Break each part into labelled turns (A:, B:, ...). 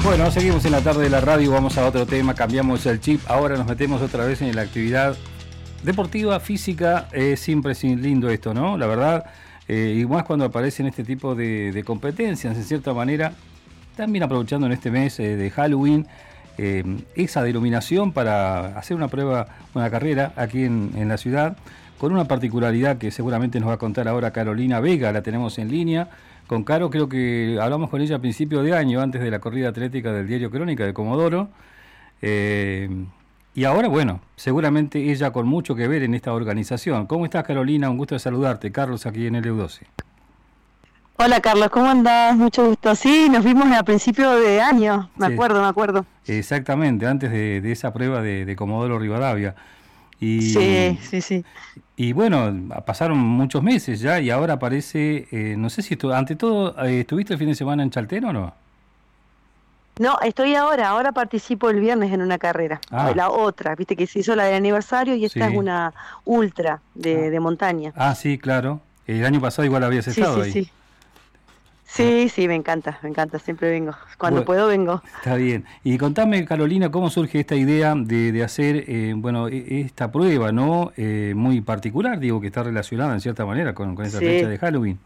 A: Bueno, seguimos en la tarde de la radio, vamos a otro tema, cambiamos el chip, ahora nos metemos otra vez en la actividad deportiva, física. Siempre es lindo esto, ¿no? La verdad, y más cuando aparecen este tipo de competencias, en cierta manera, también aprovechando en este mes de Halloween, esa denominación para hacer una prueba, una carrera aquí en la ciudad, con una particularidad que seguramente nos va a contar ahora Carolina Vega, la tenemos en línea. Con Caro, creo que hablamos con ella a principio de año, antes de la corrida atlética del diario Crónica de Comodoro. Y ahora, bueno, seguramente ella con mucho que ver en esta organización. ¿Cómo estás, Carolina? Un gusto de saludarte. Carlos, aquí en LU12.
B: Hola, Carlos, ¿cómo andás? Mucho gusto. Sí, nos vimos a principio de año, me acuerdo.
A: Exactamente, antes de esa prueba de Comodoro Rivadavia.
B: Sí.
A: Y bueno, pasaron muchos meses ya y ahora aparece, no sé si ante todo, ¿estuviste el fin de semana en Chaltén o no?
B: No, estoy ahora participo el viernes en una carrera, la otra, viste que se hizo la del aniversario y esta es una ultra de montaña.
A: Ah, sí, claro. El año pasado igual habías estado ahí.
B: Sí, me encanta, siempre vengo. Cuando puedo vengo.
A: Está bien. Y contame, Carolina, ¿cómo surge esta idea de hacer, esta prueba, ¿no? Muy particular, digo, que está relacionada en cierta manera con esta fecha de Halloween.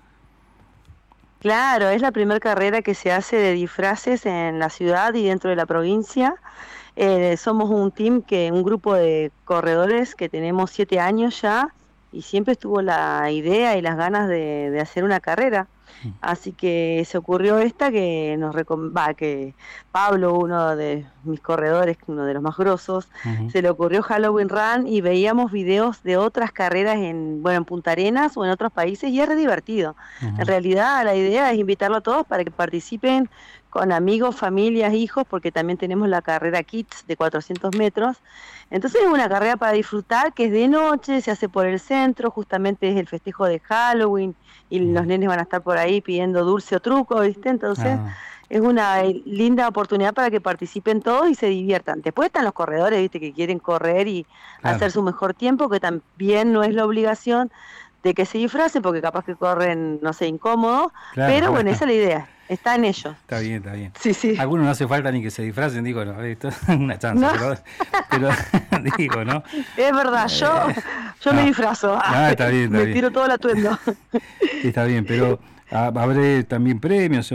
B: Claro, es la primera carrera que se hace de disfraces en la ciudad y dentro de la provincia. Somos un grupo de corredores que tenemos 7 años ya y siempre estuvo la idea y las ganas de hacer una carrera. Así que se ocurrió esta que que Pablo, uno de mis corredores, uno de los más grosos, se le ocurrió Halloween Run y veíamos videos de otras carreras en Punta Arenas o en otros países y es re divertido. En realidad la idea es invitarlo a todos para que participen con amigos, familias, hijos, porque también tenemos la carrera Kids de 400 metros. Entonces es una carrera para disfrutar, que es de noche, se hace por el centro, justamente es el festejo de Halloween y los nenes van a estar por ahí pidiendo dulce o truco, ¿viste? Entonces es una linda oportunidad para que participen todos y se diviertan. Después están los corredores, ¿viste? Que quieren correr y hacer su mejor tiempo, que también no es la obligación de que se disfracen, porque capaz que corren, no sé, incómodo, pero bueno, esa es la idea. Está en ellos.
A: Está bien.
B: Sí.
A: Algunos no hace falta ni que se disfracen, digo, no, esto es una chance,
B: no.
A: pero digo, ¿no?
B: Es verdad, yo me disfrazo.
A: Está bien.
B: Me tiro todo el atuendo.
A: Está bien, pero habrá también premios,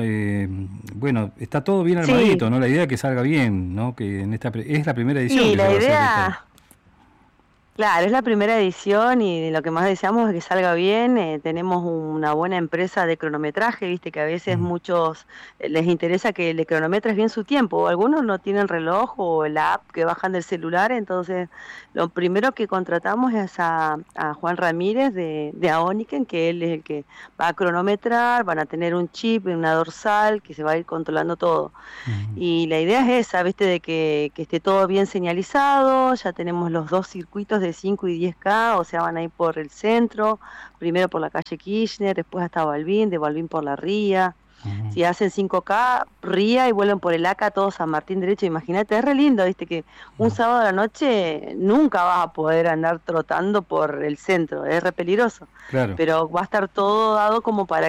A: está todo bien armadito, ¿no? La idea es que salga bien, ¿no? Que en es la primera edición.
B: Sí, la idea... Claro, es la primera edición y lo que más deseamos es que salga bien. Tenemos una buena empresa de cronometraje, viste que a veces muchos les interesa que le cronometres bien su tiempo, o algunos no tienen reloj o la app que bajan del celular, entonces lo primero que contratamos es a Juan Ramírez de Aoniken, que él es el que va a cronometrar, van a tener un chip, una dorsal que se va a ir controlando todo. Y la idea es esa, viste, de que esté todo bien señalizado. Ya tenemos los 2 circuitos de 5 y 10K, o sea, van a ir por el centro, primero por la calle Kirchner, después hasta Balbín, de Balbín por la Ría. Si hacen 5K, Ría y vuelven por el ACA, todo San Martín derecho. Imagínate, es re lindo, viste, que un sábado a la noche nunca vas a poder andar trotando por el centro, es re peligroso.
A: Claro.
B: Pero va a estar todo dado como para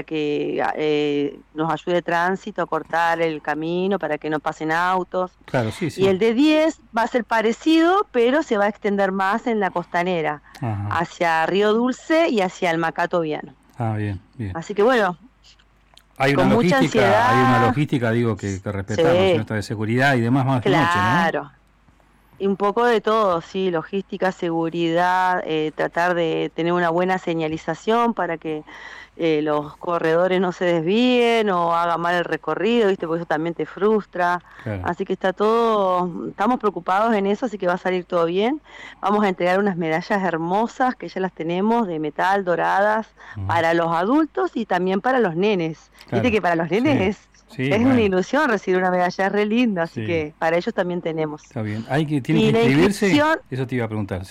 B: que nos ayude tránsito a cortar el camino, para que no pasen autos.
A: Claro, sí.
B: Y el de 10 va a ser parecido, pero se va a extender más en la costanera, hacia Río Dulce y hacia el Macato Viano.
A: Bien.
B: Así que bueno...
A: Hay una logística, digo, que respetamos, nuestra de seguridad y demás más de noche, ¿no?
B: Claro. Y un poco de todo, sí, logística, seguridad, tratar de tener una buena señalización para que los corredores no se desvíen o hagan mal el recorrido, ¿viste? Porque eso también te frustra. Claro. Así que estamos preocupados en eso, así que va a salir todo bien. Vamos a entregar unas medallas hermosas que ya las tenemos, de metal, doradas, para los adultos y también para los nenes. Claro. Viste que para los nenes es una ilusión recibir una medalla, es re linda, así que para ellos también tenemos.
A: Está bien. ¿Tienen que inscribirse? Eso te iba a preguntar,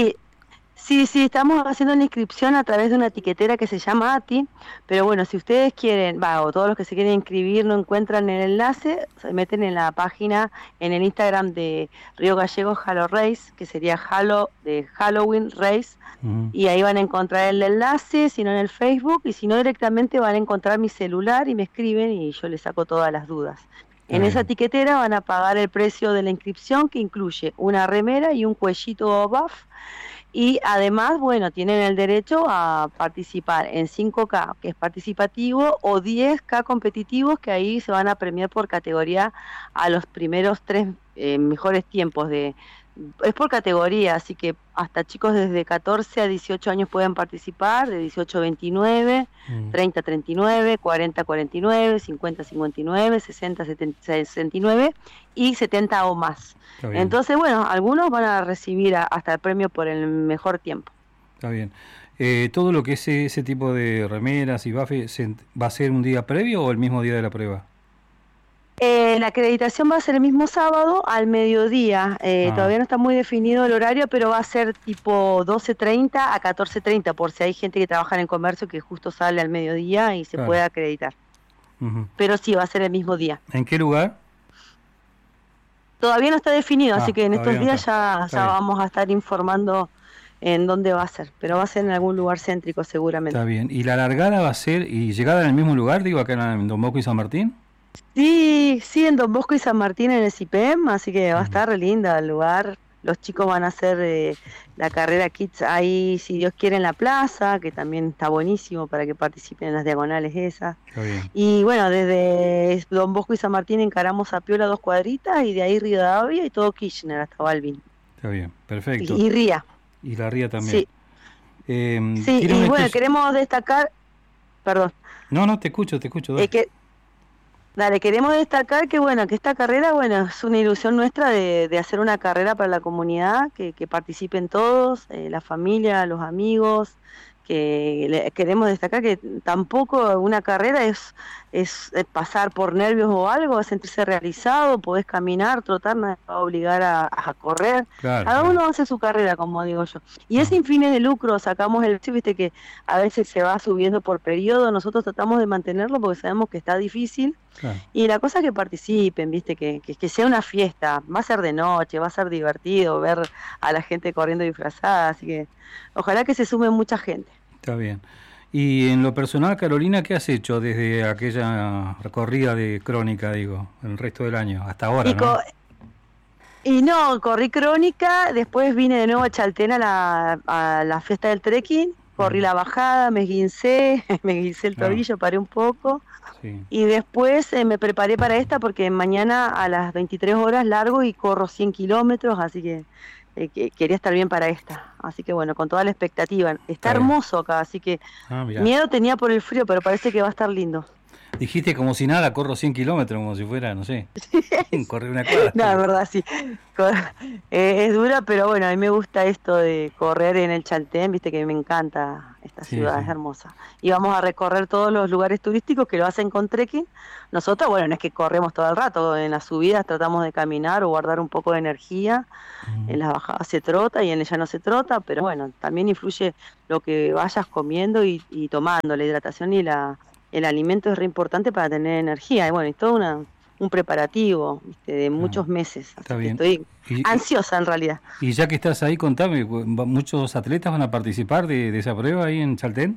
B: Sí, estamos haciendo una inscripción a través de una etiquetera que se llama ATI, pero bueno, si ustedes quieren, o todos los que se quieren inscribir no encuentran el enlace, se meten en la página, en el Instagram de Río Gallegos Halo Race, que sería de Halloween Race, y ahí van a encontrar el enlace, si no en el Facebook, y si no directamente van a encontrar mi celular y me escriben y yo les saco todas las dudas. En esa etiquetera van a pagar el precio de la inscripción, que incluye una remera y un cuellito buff. Y además, bueno, tienen el derecho a participar en 5K, que es participativo, o 10K competitivos, que ahí se van a premiar por categoría a los primeros 3 mejores tiempos. Es por categoría, así que hasta chicos desde 14 a 18 años pueden participar, de 18 a 29, 30 a 39, 40 a 49, 50 a 59, 60 a 69 y 70 o más. Entonces, bueno, algunos van a recibir hasta el premio por el mejor tiempo.
A: Está bien. ¿Todo lo que es ese tipo de remeras y buffets va a ser un día previo o el mismo día de la prueba?
B: La acreditación va a ser el mismo sábado al mediodía. Todavía no está muy definido el horario, pero va a ser tipo 12:30 a 14:30, por si hay gente que trabaja en el comercio que justo sale al mediodía y se puede acreditar. Pero sí, va a ser el mismo día.
A: ¿En qué lugar?
B: Todavía no está definido, así que en estos días ya vamos a estar informando en dónde va a ser, pero va a ser en algún lugar céntrico seguramente.
A: Está bien. ¿Y la largada va a ser y llegada en el mismo lugar, digo, acá en Don Bosco y San Martín?
B: Sí, en Don Bosco y San Martín en el CIPEM, así que va a estar re linda el lugar. Los chicos van a hacer la carrera Kids ahí, si Dios quiere, en la plaza, que también está buenísimo para que participen en las diagonales esas. Y bueno, desde Don Bosco y San Martín encaramos a Piola 2 cuadritas y de ahí Rivadavia y todo Kirchner hasta Balvin.
A: Está bien, perfecto.
B: Y Ría.
A: Y la Ría también.
B: Sí, y bueno, queremos destacar... Perdón.
A: No, te escucho.
B: Queremos destacar que bueno, que esta carrera, bueno, es una ilusión nuestra de hacer una carrera para la comunidad, que participen todos, la familia, los amigos, que queremos destacar que tampoco una carrera es pasar por nervios o algo, es sentirse realizado, podés caminar, trotar, no te va a obligar a correr. Cada uno hace su carrera, como digo yo. Y es sin fines de lucro, sacamos viste que a veces se va subiendo por periodo, nosotros tratamos de mantenerlo porque sabemos que está difícil. Y la cosa es que participen, viste, que sea una fiesta, va a ser de noche, va a ser divertido ver a la gente corriendo disfrazada, así que ojalá que se sume mucha gente.
A: Está bien. Y en lo personal, Carolina, ¿qué has hecho desde aquella recorrida de Crónica, digo, el resto del año, hasta ahora,
B: corrí Crónica, después vine de nuevo a Chaltén a la fiesta del trekking, corrí la bajada, me esguincé el tobillo, paré un poco. Y después me preparé para esta porque mañana a las 23 horas largo y corro 100 kilómetros, así que quería estar bien para esta. Así que bueno, con toda la expectativa. Está hermoso acá, así que miedo tenía por el frío, pero parece que va a estar lindo.
A: Dijiste como si nada, corro 100 kilómetros, como si fuera, no sé, correr una cuadra.
B: No, es verdad, sí. Es dura, pero bueno, a mí me gusta esto de correr en el Chaltén, viste que me encanta esta ciudad, es hermosa. Y vamos a recorrer todos los lugares turísticos que lo hacen con trekking. Nosotros, bueno, no es que corremos todo el rato, en las subidas tratamos de caminar o guardar un poco de energía, en las bajadas se trota y en el llano se trota, pero bueno, también influye lo que vayas comiendo y tomando, la hidratación y el alimento es re importante para tener energía. Y bueno, es todo un preparativo, ¿viste? De muchos meses.
A: Está bien.
B: Estoy ansiosa en realidad.
A: Y ya que estás ahí, contame, ¿muchos atletas van a participar de esa prueba ahí en Chaltén?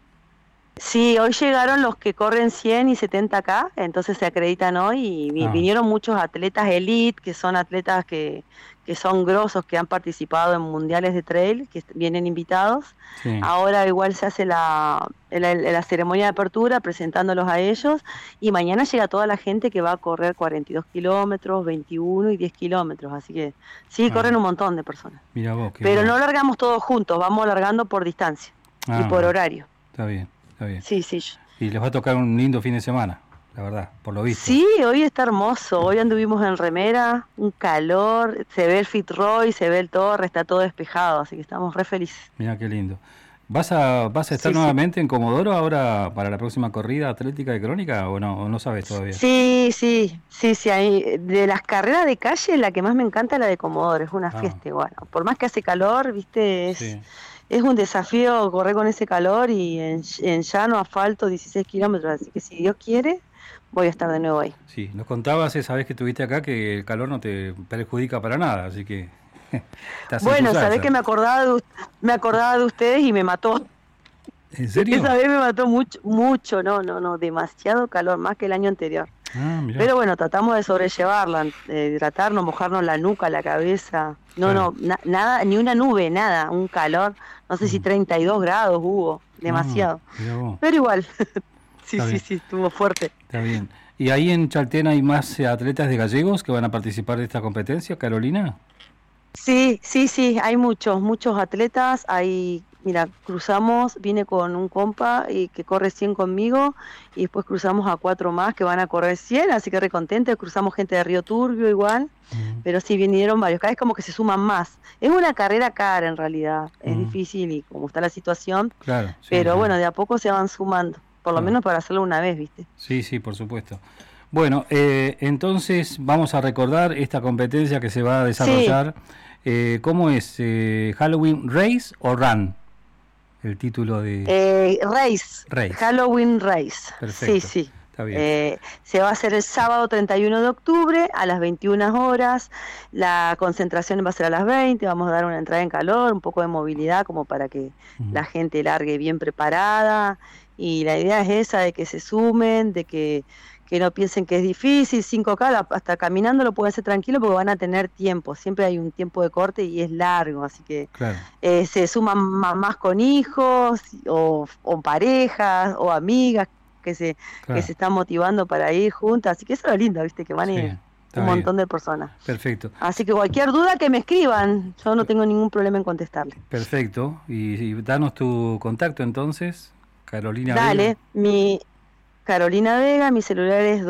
B: Sí, hoy llegaron los que corren 100 y 70K, entonces se acreditan hoy y vinieron muchos atletas elite, que son atletas que son grosos, que han participado en mundiales de trail, que vienen invitados. Ahora igual se hace la ceremonia de apertura presentándolos a ellos y mañana llega toda la gente que va a correr 42 kilómetros, 21 y 10 kilómetros, así que sí, corren un montón de personas.
A: Mirá vos,
B: pero no largamos todos juntos, vamos largando por distancia y por horario.
A: Está bien.
B: Sí.
A: Y les va a tocar un lindo fin de semana, la verdad, por lo visto.
B: Sí, hoy está hermoso. Hoy anduvimos en remera, un calor, se ve el Fitzroy, se ve el Torre, está todo despejado, así que estamos re felices.
A: Mirá qué lindo. ¿Vas a estar nuevamente en Comodoro ahora para la próxima corrida atlética de Crónica o no? ¿O no sabes todavía?
B: Sí. Ahí, de las carreras de calle, la que más me encanta es la de Comodoro, es una fiesta igual. Por más que hace calor, viste, es un desafío correr con ese calor y en llano, asfalto, 16 kilómetros, así que si Dios quiere, voy a estar de nuevo ahí.
A: Sí, nos contabas esa vez que estuviste acá que el calor no te perjudica para nada, así que...
B: Bueno, sabés que me acordaba de ustedes y me mató.
A: ¿En serio?
B: Esa vez me mató mucho, no, demasiado calor, más que el año anterior.
A: Mirá.
B: Pero bueno, tratamos de sobrellevarla, hidratarnos, mojarnos la nuca, la cabeza.
A: Claro.
B: Nada, ni una nube, nada, un calor, no sé si 32 grados hubo, demasiado.
A: Mirá vos.
B: Pero igual,
A: Está bien.
B: sí, estuvo fuerte.
A: Está bien. ¿Y ahí en Chaltén hay más atletas de gallegos que van a participar de esta competencia, Carolina?
B: Sí, hay muchos atletas, mira, vine con un compa y que corre 100 conmigo y después cruzamos a 4 más que van a correr 100, así que re contenta, cruzamos gente de Río Turbio igual, pero sí vinieron varios, cada vez como que se suman más. Es una carrera cara en realidad, es difícil y como está la situación,
A: Claro. Sí,
B: pero
A: sí.
B: bueno, de a poco se van sumando, por lo menos para hacerlo una vez, ¿viste?
A: Sí, por supuesto. Bueno, entonces vamos a recordar esta competencia que se va a desarrollar. ¿Cómo es? ¿Halloween Race o Run? El título de...
B: Race, Halloween Race.
A: Perfecto.
B: Sí.
A: Está bien.
B: Se va a hacer el sábado 31 de octubre a las 21 horas. La concentración va a ser a las 20. Vamos a dar una entrada en calor, un poco de movilidad como para que la gente largue bien preparada. Y la idea es esa, de que se sumen, de que no piensen que es difícil. 5K, hasta caminando lo pueden hacer tranquilo porque van a tener tiempo. Siempre hay un tiempo de corte y es largo, así que
A: Claro.
B: se suman más con hijos o parejas o amigas que se están motivando para ir juntas, así que eso es lo lindo, viste, que van a ir un montón de personas.
A: Perfecto.
B: Así que cualquier duda que me escriban, yo no tengo ningún problema en contestarle.
A: Perfecto. Y danos tu contacto entonces, Carolina.
B: Dale,
A: Vega.
B: Carolina Vega, mi celular es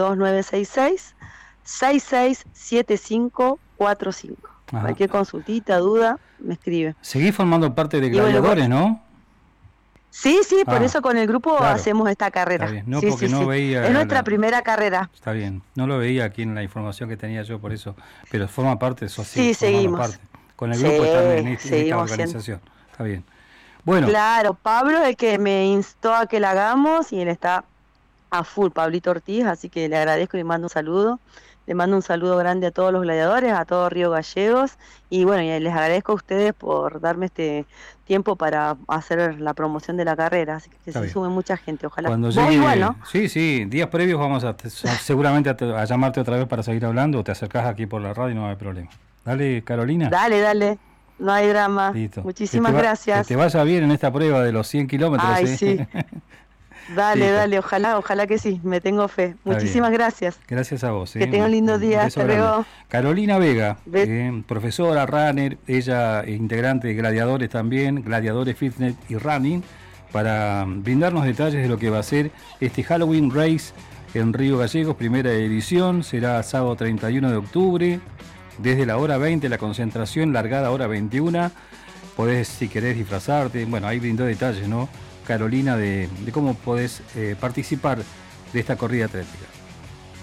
B: 2966-667545. Cualquier consultita, duda, me escribe.
A: Seguís formando parte de Gladiadores, ¿no?
B: Sí, por eso con el grupo hacemos esta carrera.
A: Está bien. No, porque no veía...
B: Es nuestra primera carrera.
A: Está bien. No lo veía aquí en la información que tenía yo, por eso. Pero forma parte de eso.
B: Sí, seguimos.
A: Parte. Con el grupo están en esta organización. Está bien. Bueno.
B: Claro, Pablo es el que me instó a que la hagamos y él está a full, Pablito Ortiz, así que le agradezco y le mando un saludo. Le mando un saludo grande a todos los gladiadores, a todo Río Gallegos, y bueno, y les agradezco a ustedes por darme este tiempo para hacer la promoción de la carrera, así que se sume mucha gente, ojalá.
A: Cuando
B: llegue, igual, ¿no?
A: Sí, días previos vamos seguramente a llamarte otra vez para seguir hablando, o te acercás aquí por la radio y no hay problema. Dale, Carolina.
B: Dale, no hay drama.
A: Listo.
B: Muchísimas gracias.
A: Que te vaya bien en esta prueba de los 100 kilómetros.
B: Ay, sí. Dale, ojalá que sí, me tengo fe. Muchísimas gracias.
A: Gracias a vos.
B: Que tengan un lindo día, hasta luego.
A: Carolina Vega, profesora, runner, ella integrante de Gladiadores también, Gladiadores Fitness y Running, para brindarnos detalles de lo que va a ser este Halloween Race en Río Gallegos, primera edición, será sábado 31 de octubre, desde la hora 20 la concentración, largada hora 21, podés si querés disfrazarte, bueno, ahí brindó detalles, ¿no? Carolina, de cómo podés participar de esta corrida atlética.